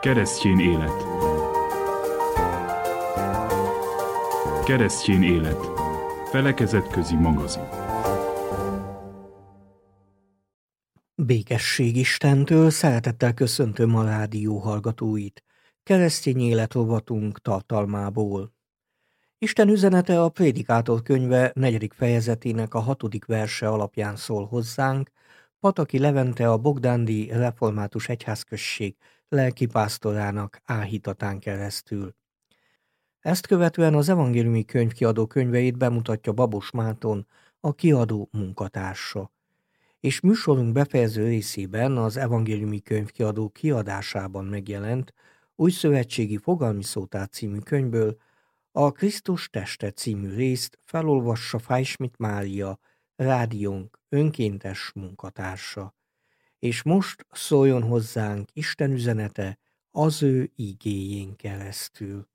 Keresztény élet. Keresztény élet. Felekezetközi magazin. Békesség Istentől, szeretettel köszöntöm a rádió hallgatóit. Keresztény élet rovatunk tartalmából. Isten üzenete a Prédikátor könyve 4. fejezetének a 6. verse alapján szól hozzánk, Pataki Levente, a Bogdándi Református Egyházközség lelkipásztorának áhítatán keresztül. Ezt követően az evangéliumi könyvkiadó könyveit bemutatja Babos Márton, a kiadó munkatársa. És műsorunk befejező részében az evangéliumi könyvkiadó kiadásában megjelent Újszövetségi Fogalmi Szótár című könyvből a Krisztus teste című részt felolvassa Freischmidt Mária, rádiónk önkéntes munkatársa. És most szóljon hozzánk Isten üzenete az ő igéjén keresztül.